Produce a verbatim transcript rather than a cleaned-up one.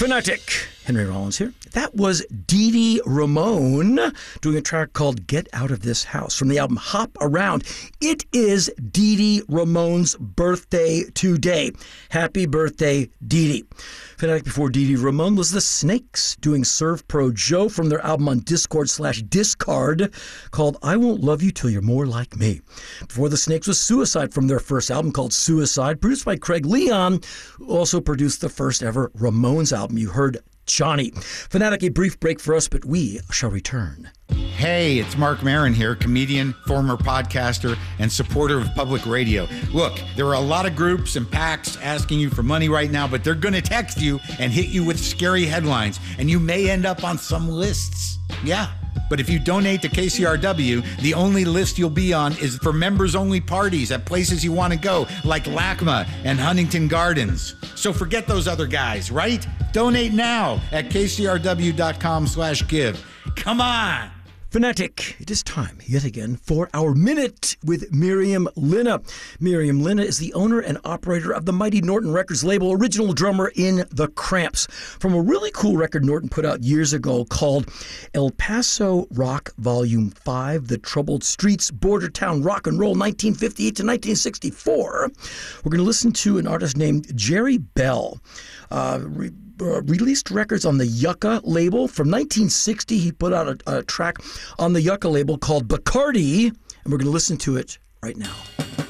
Fanatic. Henry Rollins here. That was Dee Dee Ramone doing a track called Get Out of This House from the album Hop Around. It is Dee Dee Ramone's birthday today. Happy birthday, Dee Dee. Fanatic before Dee Dee Ramone was The Snakes doing Serve Pro Joe from their album on Discord slash Discard called I Won't Love You Till You're More Like Me. Before The Snakes was Suicide from their first album called Suicide, produced by Craig Leon, who also produced the first ever Ramones album. You heard Johnny. Fanatic, a brief break for us, but we shall return. Hey, it's Mark Maron here, comedian, former podcaster, and supporter of public radio. Look, there are a lot of groups and PACs asking you for money right now, but they're going to text you and hit you with scary headlines, and you may end up on some lists. Yeah. But if you donate to K C R W, the only list you'll be on is for members-only parties at places you want to go, like LACMA and Huntington Gardens. So forget those other guys, right? Donate now at kcrw.com slash give. Come on! Fanatic, it is time yet again for our Minute with Miriam Linna. Miriam Linna is the owner and operator of the Mighty Norton Records label, original drummer in The Cramps, from a really cool record Norton put out years ago called El Paso Rock Volume five, The Troubled Streets, Border Town Rock and Roll, nineteen fifty-eight to nineteen sixty-four. We're going to listen to an artist named Jerry Bell. Uh, re- Uh, released records on the Yucca label. From nineteen sixty, he put out a, a track on the Yucca label called Bacardi, and we're going to listen to it right now.